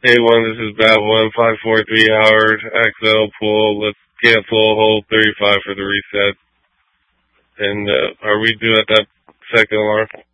Hey, one, this is Bad One, 543 Howard, XL pull. Let's cancel hole 35 for the reset. And are we due at that second alarm?